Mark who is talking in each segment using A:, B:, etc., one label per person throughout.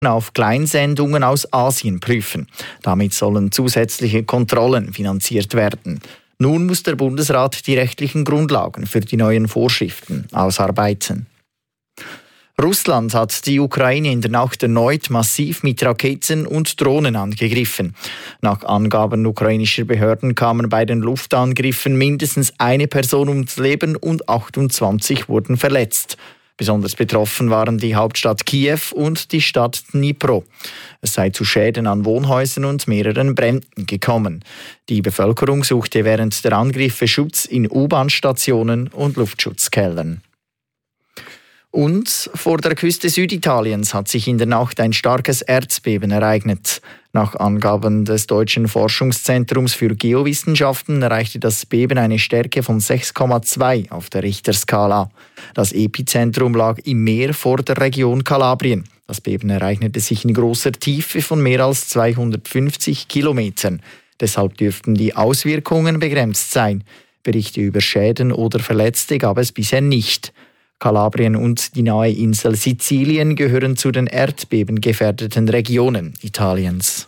A: auf Kleinsendungen aus Asien prüfen. Damit sollen zusätzliche Kontrollen finanziert werden. Nun muss der Bundesrat die rechtlichen Grundlagen für die neuen Vorschriften ausarbeiten. Russland hat die Ukraine in der Nacht erneut massiv mit Raketen und Drohnen angegriffen. Nach Angaben ukrainischer Behörden kamen bei den Luftangriffen mindestens eine Person ums Leben und 28 wurden verletzt. Besonders betroffen waren die Hauptstadt Kiew und die Stadt Dnipro. Es sei zu Schäden an Wohnhäusern und mehreren Bränden gekommen. Die Bevölkerung suchte während der Angriffe Schutz in U-Bahn-Stationen und Luftschutzkellern. Und vor der Küste Süditaliens hat sich in der Nacht ein starkes Erdbeben ereignet. Nach Angaben des Deutschen Forschungszentrums für Geowissenschaften erreichte das Beben eine Stärke von 6,2 auf der Richterskala. Das Epizentrum lag im Meer vor der Region Kalabrien. Das Beben ereignete sich in großer Tiefe von mehr als 250 Kilometern. Deshalb dürften die Auswirkungen begrenzt sein. Berichte über Schäden oder Verletzte gab es bisher nicht. Kalabrien und die nahe Insel Sizilien gehören zu den erdbebengefährdeten Regionen Italiens.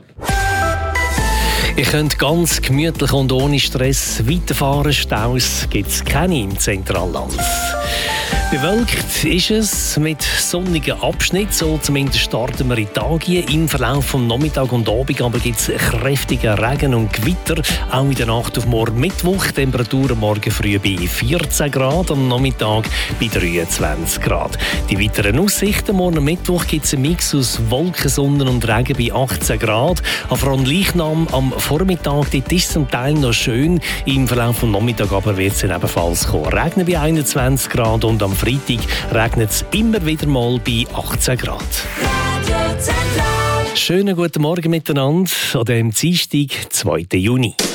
B: Ihr könnt ganz gemütlich und ohne Stress weiterfahren. Staus gibt es keine im Zentralland. Bewölkt ist es mit sonnigen Abschnitten, so zumindest starten wir in die Tage. Im Verlauf vom Nachmittag und Abend aber gibt es kräftigen Regen und Gewitter, auch in der Nacht auf morgen Mittwoch. Temperaturen morgen früh bei 14 Grad, am Nachmittag bei 23 Grad. Die weiteren Aussichten: morgen Mittwoch gibt es einen Mix aus Wolken, Sonne und Regen bei 18 Grad. Auf Leichnam am Vormittag, dort ist es zum Teil noch schön. Im Verlauf vom Nachmittag aber wird es ebenfalls regnen bei 21 Grad und am Freitag regnet es immer wieder mal bei 18 Grad. Schönen guten Morgen miteinander an dem Dienstag, 2. Juni.